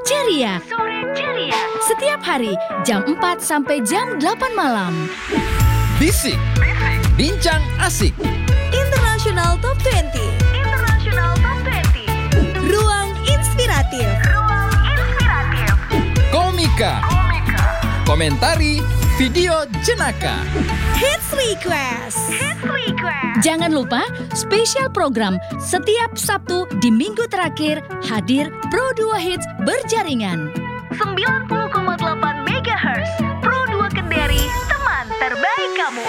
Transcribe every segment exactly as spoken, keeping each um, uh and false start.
ceria. Sore ceria. Setiap hari jam empat sampai jam delapan malam. Bisik. Bincang asik. International Top dua puluh. International Top dua puluh. Ruang inspiratif. Ruang inspiratif. Komika. Komika. Komentari video jenaka. Hits Request. Hits Request. Jangan lupa spesial program setiap Sabtu di minggu terakhir hadir Pro dua Hits berjaringan. sembilan puluh koma delapan megahertz. Pro dua Kendari, teman terbaik kamu.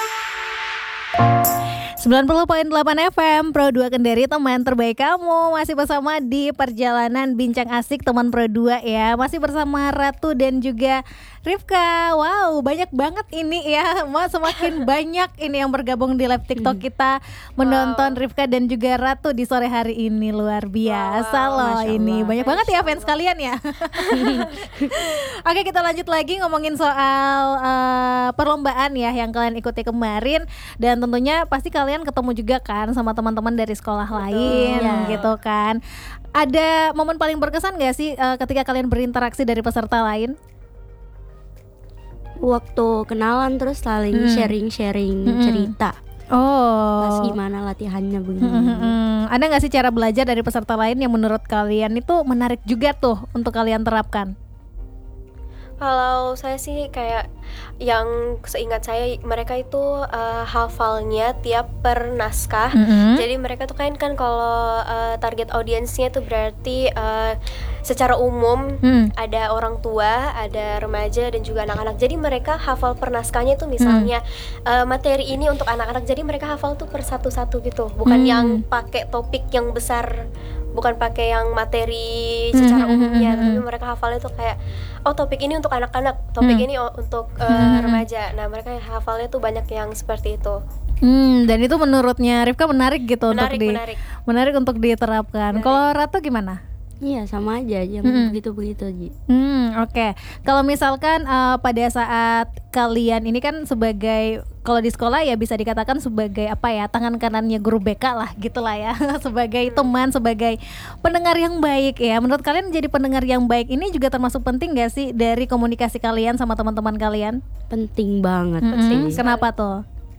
sembilan puluh koma delapan F M Pro dua Kendari, teman terbaik kamu. Masih bersama di perjalanan bincang asik teman Pro dua ya. Masih bersama Ratu dan juga Rifka. Wow, banyak banget ini ya. Mas semakin banyak ini yang bergabung di live TikTok kita menonton wow. Rifka dan juga Ratu di sore hari ini. Luar biasa wow, loh ini. Banyak banget ya fans kalian ya. Oke, kita lanjut lagi ngomongin soal uh, perlombaan ya yang kalian ikuti kemarin. Dan tentunya pasti kalian ketemu juga kan sama teman-teman dari sekolah Betul. lain ya. gitu kan. Ada momen paling berkesan gak sih uh, ketika kalian berinteraksi dari peserta lain? Waktu kenalan terus saling hmm. sharing-sharing hmm. cerita. Oh. Pas gimana latihannya begini. Hmm, hmm. Ada gak sih cara belajar dari peserta lain yang menurut kalian itu menarik juga tuh untuk kalian terapkan? Kalau saya sih kayak yang seingat saya mereka itu uh, hafalnya tiap per naskah. Mm-hmm. Jadi mereka tuh kan kan kalau uh, target audiensnya itu berarti uh, secara umum mm. ada orang tua, ada remaja dan juga anak-anak. Jadi mereka hafal per naskahnya tuh misalnya mm. uh, materi ini untuk anak-anak. Jadi mereka hafal tuh per satu-satu gitu, bukan mm. yang pakai topik yang besar. Bukan pakai yang materi secara mm-hmm. umumnya, tapi mereka hafalnya tuh kayak oh topik ini untuk anak-anak, topik mm. ini untuk uh, mm-hmm. remaja. Nah mereka hafalnya tuh banyak yang seperti itu. Hmm, dan itu menurutnya Rifka menarik gitu menarik, untuk di menarik. menarik untuk diterapkan. Kalau Ratu gimana? Iya sama aja yang hmm. begitu-begitu Ji. Hmm, oke. Okay. Kalau misalkan uh, pada saat kalian ini kan sebagai kalau di sekolah ya bisa dikatakan sebagai apa ya, tangan kanannya guru B K lah gitulah ya. Sebagai teman, sebagai pendengar yang baik ya. Menurut kalian jadi pendengar yang baik ini juga termasuk penting gak sih dari komunikasi kalian sama teman-teman kalian? Penting banget. Mm-hmm. Kenapa tuh?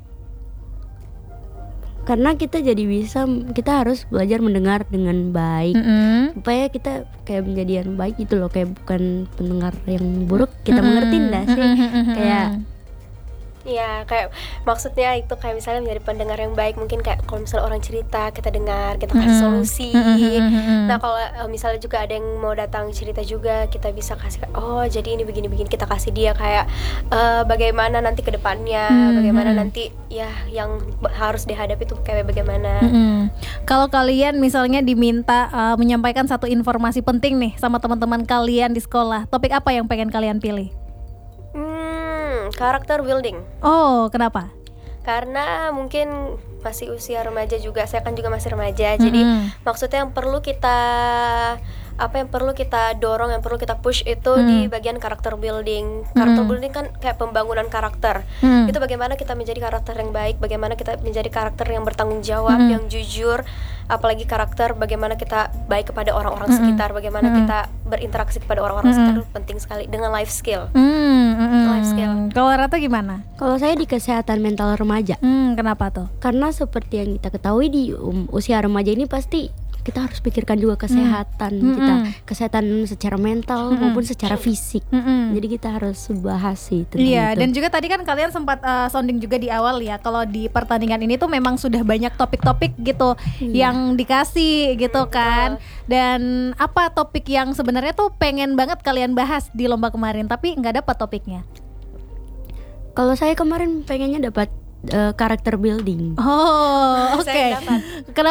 Karena kita jadi bisa, kita harus belajar mendengar dengan baik mm-hmm. supaya kita kayak menjadi yang baik gitu loh, kayak bukan pendengar yang buruk. Kita mm-hmm. mengerti enggak sih mm-hmm. kayak Iya, kayak maksudnya itu kayak misalnya menjadi pendengar yang baik. Mungkin kayak kalau misalnya orang cerita, kita dengar, kita kasih mm-hmm. solusi mm-hmm. Nah kalau uh, misalnya juga ada yang mau datang cerita juga, kita bisa kasih, oh jadi ini begini-begini, kita kasih dia kayak uh, bagaimana nanti ke depannya, mm-hmm. bagaimana nanti ya yang harus dihadapi itu kayak bagaimana. mm-hmm. Kalau kalian misalnya diminta uh, menyampaikan satu informasi penting nih sama teman-teman kalian di sekolah, topik apa yang pengen kalian pilih? Karakter building. Oh, kenapa? Karena mungkin masih usia remaja juga, saya kan juga masih remaja. Mm-hmm. Jadi maksudnya yang perlu kita apa yang perlu kita dorong, yang perlu kita push itu mm. di bagian karakter building. Karakter mm. building kan kayak pembangunan karakter. Mm. Itu bagaimana kita menjadi karakter yang baik, bagaimana kita menjadi karakter yang bertanggung jawab, mm. yang jujur, apalagi karakter bagaimana kita baik kepada orang-orang mm. sekitar, bagaimana mm. kita berinteraksi kepada orang-orang mm. sekitar, itu penting sekali dengan life skill. Mm. Mm. Life skill. Kalau Rata gimana? Kalau saya di kesehatan mental remaja. Mm, kenapa tuh? Karena seperti yang kita ketahui di um, usia remaja ini pasti kita harus pikirkan juga kesehatan mm. kita, kesehatan secara mental mm. maupun secara fisik. Mm. Jadi kita harus bahas sih tentang iya, itu. Dan juga tadi kan kalian sempat uh, sounding juga di awal ya, kalau di pertandingan ini tuh memang sudah banyak topik-topik gitu iya. yang dikasih gitu kan. Dan apa topik yang sebenarnya tuh pengen banget kalian bahas di lomba kemarin tapi nggak dapat topiknya? Kalau saya kemarin pengennya dapat uh, karakter building. Oh, oke. Okay. Kenapa?